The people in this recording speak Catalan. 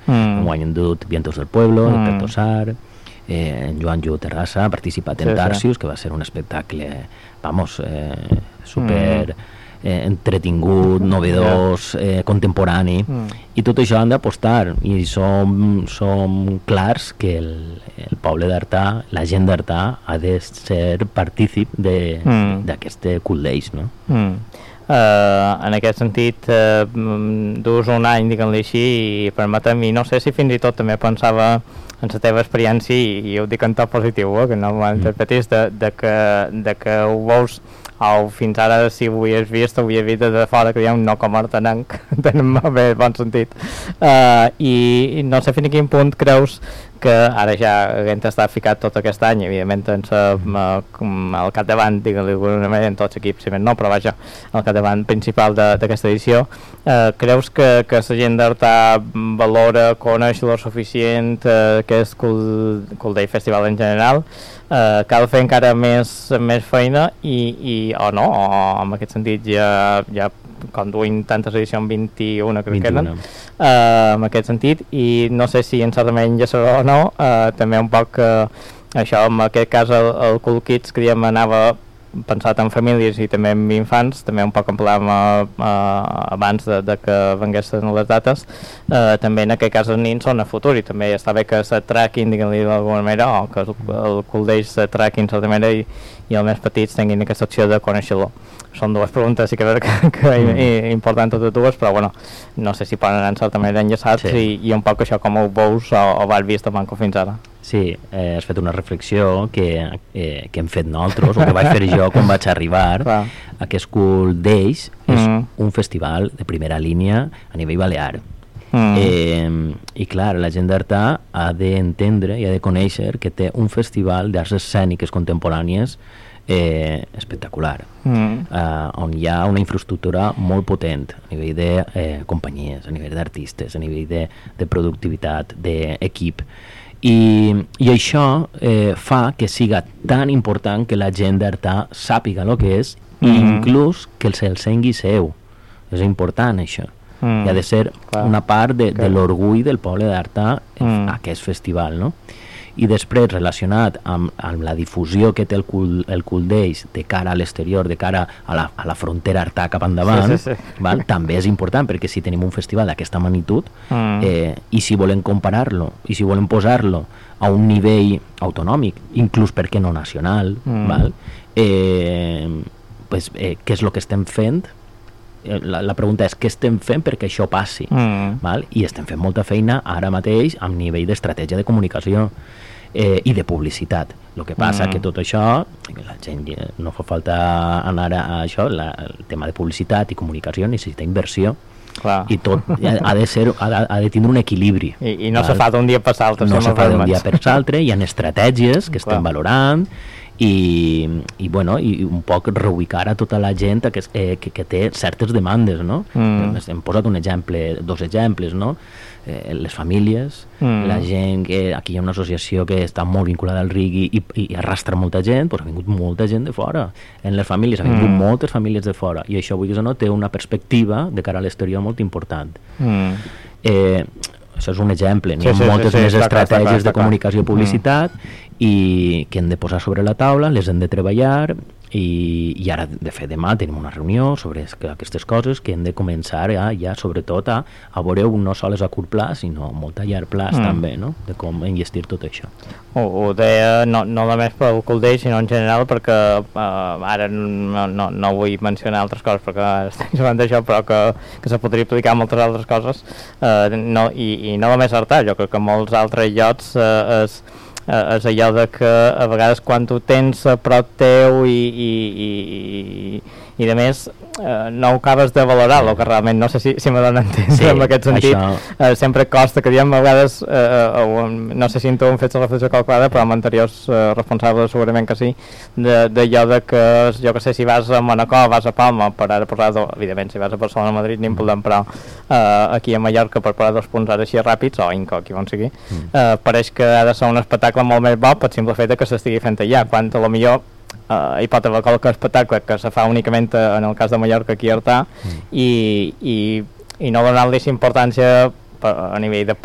Enguany han dut Vientos del Pueblo, de Per Tossar, en Joan Llull Terrassa ha participat en Tarsius, que va ser un espectacle, super entretingut, novedós, contemporani, i tot això han d'apostar, i som clars que el poble d'Artà, la gent d'Artà, ha de ser partícip d'aquest Cool Days, no? En aquest sentit, dus un any, diguem-li així, i permetem, i no sé si fins i tot també pensava en la teva experiència, i ho dic en to positiu, que no m'interpretis, de que ho veus, o fins ara, si ho havies vist de fora, que diguem, no com artanenc, tenen molt bé bon sentit, i no sé fins a quin punt creus que ara ja haguem estat ficat tot aquest any, evidentment al capdavant, diguem-li d'alguna manera, en tots els equips, si més no, però vaja, al capdavant principal d'aquesta edició, creus que la gent d'Artà valora, coneix lo suficient aquest Cool Day Festival en general, cal fer encara més feina o no, o en aquest sentit ja conduint tantes edicions, 21 crec que eren, en aquest sentit, i no sé si encertament ja serà o no, també un poc això, en aquest cas el Cool Kids que diem anava pensat en famílies i també en infants, també un poc en parlàvem abans de que venguessin les dates, també en aquest cas els nins són a futur i també està bé que s'atraquin, diguem-li d'alguna manera, o que el Cool Days s'atraquin de certa manera i els més petits tinguin aquesta opció de conèixer-lo. Són dues preguntes, sí que important totes dues, però bueno, no sé si poden en certa manera enllaçats i un poc això com ho veus o vas vist amb fins ara. Sí, has fet una reflexió que hem fet nosaltres, o que vaig fer jo quan vaig arribar. Aquest Cool Days és un festival de primera línia a nivell balear. I clar, la gent d'Artà ha d'entendre i ha de conèixer que té un festival d'arts escèniques contemporànies espectacular, on hi ha una infraestructura molt potent a nivell de companyies, a nivell d'artistes, a nivell de productivitat, d'equip. I això fa que siga tan important que la gent d'Artà sàpiga el que és i inclús que se'l sengui seu. És important això. I ha de ser una part de l'orgull del poble d'Artà aquest festival, no? I després, relacionat amb la difusió que té el Cool Days de cara a l'exterior, de cara a la frontera Artà cap endavant, també és important, perquè si tenim un festival d'aquesta magnitud i si volem comparar-lo i si volem posar-lo a un nivell autonòmic, inclús per què no nacional, què és el que estem fent? La pregunta és què estem fent perquè això passi, i estem fent molta feina ara mateix amb nivell d'estratègia de comunicació i de publicitat. El que passa que tot això, la gent no fa falta anar a això, el tema de publicitat i comunicació necessita inversió. I tot ha de tindre un equilibri i no se fa d'un dia per l'altre, no se fa d'un dia per l'altre, hi ha estratègies que estem valorant i un poc reubicar a tota la gent que té certes demandes, no? Hem posat dos exemples, no? Les famílies, la gent que aquí hi ha una associació que està molt vinculada al reggae i arrastra molta gent, doncs ha vingut molta gent de fora. En les famílies ha vingut moltes famílies de fora i això, vull dir, no, té una perspectiva de cara a l'exterior molt important. Això és un exemple, n'hi ha moltes més estratègies de comunicació i publicitat i que hem de posar sobre la taula, les hem de treballar i ara, de fet, demà tenim una reunió sobre aquestes coses que hem de començar ja sobretot a veure no sols a curt pla, sinó molt a llarg pla també, no? De com enllestir tot això. Ho deia no només pel Cool Day, sinó en general, perquè ara no vull mencionar altres coses perquè estic jugant d'això, però que se podria aplicar moltes altres coses i no només Artà, jo crec que molts altres llocs és allò de que a vegades quan ho tens a prop teu i de més no ho acabes de valorar, el que realment no sé si me donen entendre en aquest sentit. Sempre costa que diem a vegades no sé si en tu hem fet la reflexió calculada, però amb anteriors responsables segurament que sí, d'allò de que jo que sé, si vas a Manacor, vas a Palma, per ara posar, evidentment si vas a Barcelona o Madrid n'hi podem, però aquí a Mallorca per posar 2 punts ara així ràpids, o Inco, aquí on sigui, pareix que ha de ser un espectacle molt més bo pel simple fet que s'estigui fent allà, quan a lo millor hi pot haver qualque espectacle que se fa únicament en el cas de Mallorca aquí a Artà i no donar-li importància a nivell de